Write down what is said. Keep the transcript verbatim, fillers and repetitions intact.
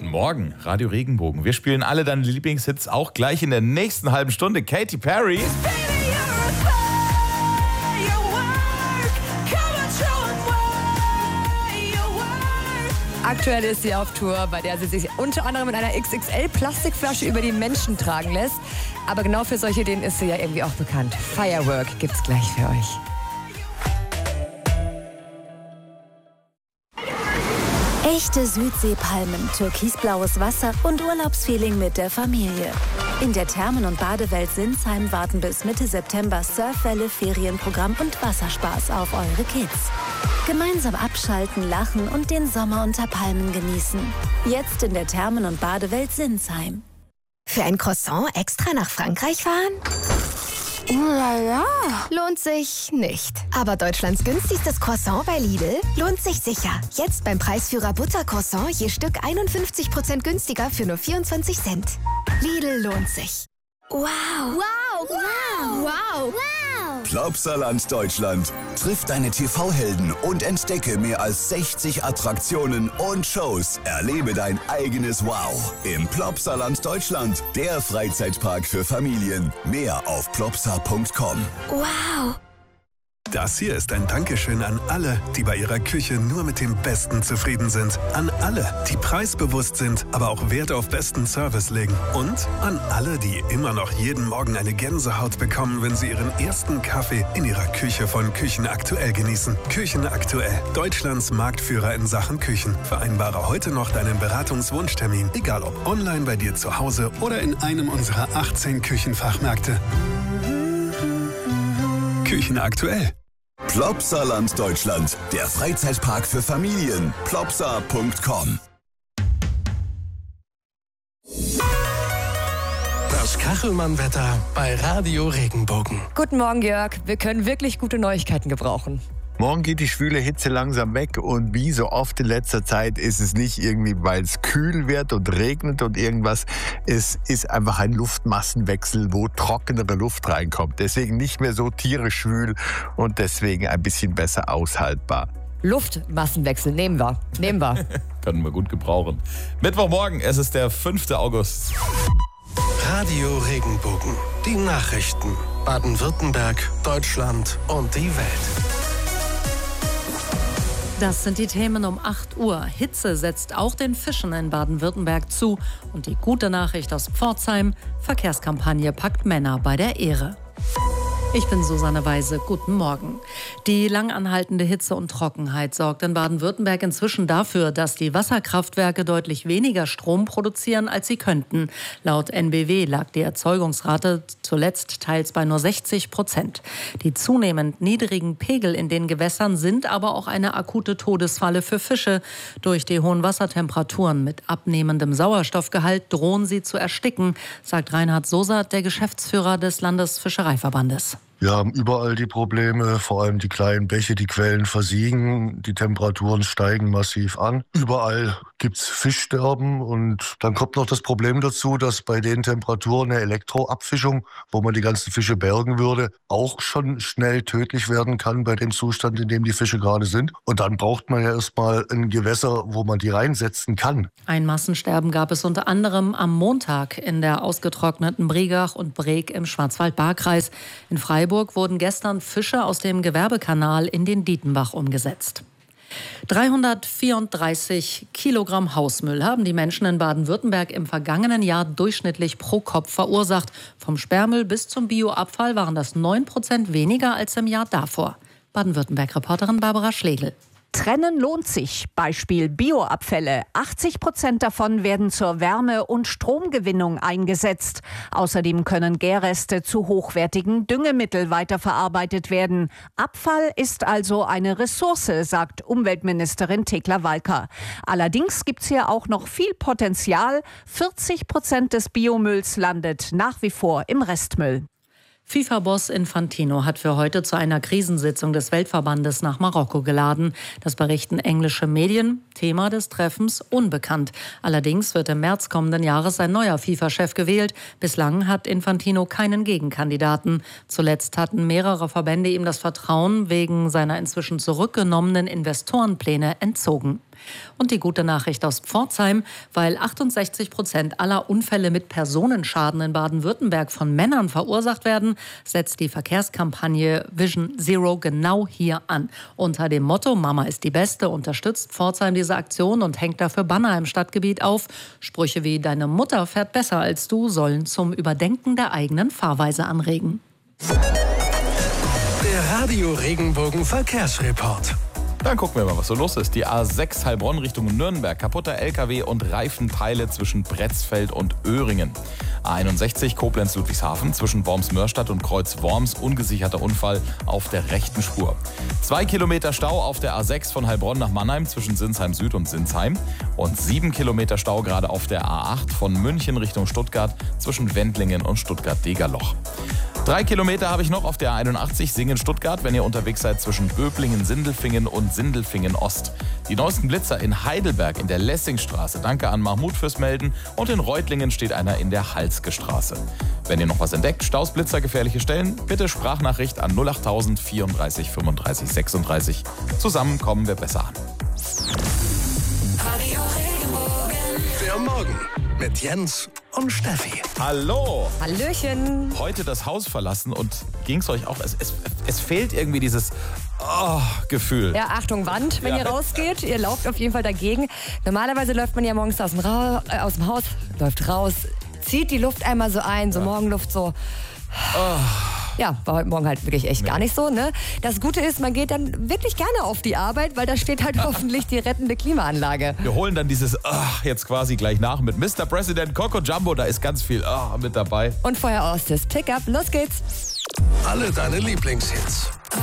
Morgen, Radio Regenbogen. Wir spielen alle deine Lieblingshits auch gleich in der nächsten halben Stunde. Katy Perry. Aktuell ist sie auf Tour, bei der sie sich unter anderem mit einer X X L-Plastikflasche über die Menschen tragen lässt. Aber genau für solche Ideen ist sie ja irgendwie auch bekannt. Firework gibt's gleich für euch. Echte Südseepalmen, türkisblaues Wasser und Urlaubsfeeling mit der Familie. In der Thermen- und Badewelt Sinsheim warten bis Mitte September Surfwelle, Ferienprogramm und Wasserspaß auf eure Kids. Gemeinsam abschalten, lachen und den Sommer unter Palmen genießen. Jetzt in der Thermen- und Badewelt Sinsheim. Für ein Croissant extra nach Frankreich fahren? Oh la la. Lohnt sich nicht. Aber Deutschlands günstigstes Croissant bei Lidl lohnt sich sicher. Jetzt beim Preisführer Buttercroissant je Stück einundfünfzig Prozent günstiger für nur vierundzwanzig Cent. Lidl lohnt sich. Wow. Wow. Wow. Wow. Wow. Plopsaland Deutschland. Triff deine T V-Helden und entdecke mehr als sechzig Attraktionen und Shows. Erlebe dein eigenes Wow im Plopsaland Deutschland. Der Freizeitpark für Familien. Mehr auf plopsa punkt com. Wow. Das hier ist ein Dankeschön an alle, die bei ihrer Küche nur mit dem Besten zufrieden sind. An alle, die preisbewusst sind, aber auch Wert auf besten Service legen. Und an alle, die immer noch jeden Morgen eine Gänsehaut bekommen, wenn sie ihren ersten Kaffee in ihrer Küche von Küchen Aktuell genießen. Küchen Aktuell, Deutschlands Marktführer in Sachen Küchen. Vereinbare heute noch deinen Beratungswunschtermin, egal ob online bei dir zu Hause oder in einem unserer achtzehn Küchenfachmärkte. Küchen Aktuell. Plopsaland Deutschland, der Freizeitpark für Familien. plopsa punkt com. Das Kachelmann-Wetter bei Radio Regenbogen. Guten Morgen, Jörg. Wir können wirklich gute Neuigkeiten gebrauchen. Morgen geht die schwüle Hitze langsam weg und wie so oft in letzter Zeit ist es nicht irgendwie, weil es kühl wird und regnet und irgendwas. Es ist einfach ein Luftmassenwechsel, wo trockenere Luft reinkommt. Deswegen nicht mehr so tierisch schwül und deswegen ein bisschen besser aushaltbar. Luftmassenwechsel, nehmen wir. Nehmen wir. Können wir gut gebrauchen. Mittwochmorgen, es ist der fünfte August. Radio Regenbogen. Die Nachrichten. Baden-Württemberg, Deutschland und die Welt. Das sind die Themen um acht Uhr. Hitze setzt auch den Fischen in Baden-Württemberg zu. Und die gute Nachricht aus Pforzheim: Verkehrskampagne packt Männer bei der Ehre. Ich bin Susanne Weise. Guten Morgen. Die langanhaltende Hitze und Trockenheit sorgt in Baden-Württemberg inzwischen dafür, dass die Wasserkraftwerke deutlich weniger Strom produzieren, als sie könnten. Laut N B W lag die Erzeugungsrate zuletzt teils bei nur sechzig Prozent. Die zunehmend niedrigen Pegel in den Gewässern sind aber auch eine akute Todesfalle für Fische. Durch die hohen Wassertemperaturen mit abnehmendem Sauerstoffgehalt drohen sie zu ersticken, sagt Reinhard Sosat, der Geschäftsführer des Landesfischereiverbandes. Wir haben überall die Probleme, vor allem die kleinen Bäche, die Quellen versiegen, die Temperaturen steigen massiv an. Überall gibt's Fischsterben und dann kommt noch das Problem dazu, dass bei den Temperaturen eine Elektroabfischung, wo man die ganzen Fische bergen würde, auch schon schnell tödlich werden kann bei dem Zustand, in dem die Fische gerade sind. Und dann braucht man ja erstmal ein Gewässer, wo man die reinsetzen kann. Ein Massensterben gab es unter anderem am Montag in der ausgetrockneten Bregach und Breg im Schwarzwald-Baar-Kreis. In Freiburg wurden gestern Fische aus dem Gewerbekanal in den Dietenbach umgesetzt. dreihundertvierunddreißig Kilogramm Hausmüll haben die Menschen in Baden-Württemberg im vergangenen Jahr durchschnittlich pro Kopf verursacht. Vom Sperrmüll bis zum Bioabfall waren das neun Prozent weniger als im Jahr davor. Baden-Württemberg-Reporterin Barbara Schlegel. Trennen lohnt sich. Beispiel Bioabfälle. achtzig Prozent davon werden zur Wärme- und Stromgewinnung eingesetzt. Außerdem können Gärreste zu hochwertigen Düngemittel weiterverarbeitet werden. Abfall ist also eine Ressource, sagt Umweltministerin Thekla Walker. Allerdings gibt es hier auch noch viel Potenzial. vierzig Prozent des Biomülls landet nach wie vor im Restmüll. FIFA-Boss Infantino hat für heute zu einer Krisensitzung des Weltverbandes nach Marokko geladen. Das berichten englische Medien. Thema des Treffens unbekannt. Allerdings wird im März kommenden Jahres ein neuer FIFA-Chef gewählt. Bislang hat Infantino keinen Gegenkandidaten. Zuletzt hatten mehrere Verbände ihm das Vertrauen wegen seiner inzwischen zurückgenommenen Investorenpläne entzogen. Und die gute Nachricht aus Pforzheim, weil achtundsechzig Prozent aller Unfälle mit Personenschaden in Baden-Württemberg von Männern verursacht werden, setzt die Verkehrskampagne Vision Zero genau hier an. Unter dem Motto Mama ist die Beste unterstützt Pforzheim diese Aktion und hängt dafür Banner im Stadtgebiet auf. Sprüche wie Deine Mutter fährt besser als du sollen zum Überdenken der eigenen Fahrweise anregen. Der Radio Regenbogen Verkehrsreport. Dann gucken wir mal, was so los ist. Die A sechs Heilbronn Richtung Nürnberg. Kaputter L K W und Reifenteile zwischen Bretzfeld und Öhringen. A einundsechzig Koblenz-Ludwigshafen zwischen Worms-Mörstadt und Kreuz-Worms. Ungesicherter Unfall auf der rechten Spur. Zwei Kilometer Stau auf der A sechs von Heilbronn nach Mannheim zwischen Sinsheim Süd und Sinsheim. Und sieben Kilometer Stau gerade auf der A acht von München Richtung Stuttgart zwischen Wendlingen und Stuttgart-Degerloch. Drei Kilometer habe ich noch auf der A einundachtzig Singen-Stuttgart, wenn ihr unterwegs seid zwischen Böblingen-Sindelfingen und Sindelfingen-Ost. Die neuesten Blitzer in Heidelberg in der Lessingstraße. Danke an Mahmoud fürs Melden. Und in Reutlingen steht einer in der Halske Straße. Wenn ihr noch was entdeckt, Staus, Blitzer, gefährliche Stellen, bitte Sprachnachricht an null acht null null vierunddreißig fünfunddreißig sechsunddreißig. Zusammen kommen wir besser an. Der Morgen mit Jens und Steffi. Hallo. Hallöchen. Heute das Haus verlassen und ging es euch auch? Es, es, es fehlt irgendwie dieses oh, Gefühl. Ja, Achtung, Wand, wenn Ja. ihr rausgeht. Ihr lauft auf jeden Fall dagegen. Normalerweise läuft man ja morgens aus dem, Ra äh, aus dem Haus, läuft raus, zieht die Luft einmal so ein, so Morgenluft so. Ja, war heute Morgen halt wirklich echt Nee. gar nicht so, ne? Das Gute ist, man geht dann wirklich gerne auf die Arbeit, weil da steht halt hoffentlich die rettende Klimaanlage. Wir holen dann dieses oh, jetzt quasi gleich nach mit Mister President Coco Jumbo. Da ist ganz viel oh, mit dabei. Und vorher aus das Pickup. Los geht's. Alle deine Lieblingshits.